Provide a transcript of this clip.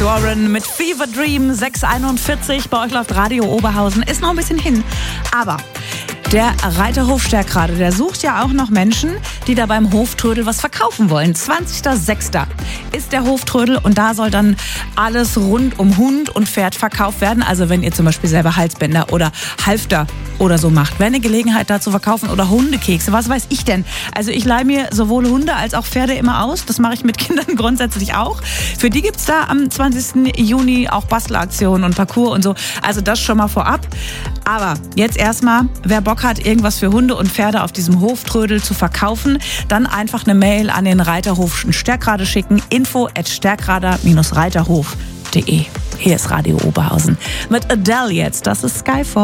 Warren mit Fever Dream, 6:41. Bei euch läuft Radio Oberhausen. Ist noch ein bisschen hin. Aber der Reiterhof Stärkrade, der sucht ja auch noch Menschen, die da beim Hoftrödel was verkaufen wollen. 20.06. ist der Hoftrödel und da soll dann alles rund um Hund und Pferd verkauft werden. Also wenn ihr zum Beispiel selber Halsbänder oder Halfter oder so macht, wäre eine Gelegenheit da zu verkaufen oder Hundekekse, was weiß ich denn. Also ich leihe mir sowohl Hunde als auch Pferde immer aus. Das mache ich mit Kindern grundsätzlich auch. Für die gibt's da am 20. Juni auch Bastelaktionen und Parcours und so. Also das schon mal vorab. Aber jetzt erstmal, wer Bock hat, irgendwas für Hunde und Pferde auf diesem Hoftrödel zu verkaufen, dann einfach eine Mail an den Reiterhof Stärkrade schicken. info@stärkrader-reiterhof.de. Hier ist Radio Oberhausen mit Adele jetzt. Das ist Skyfall.